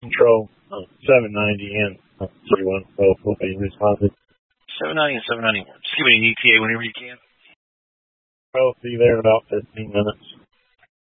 Control 790 and 31. Both will be responsive. 790 and 791. Just give me an ETA whenever you can. Both be there in about 15 minutes.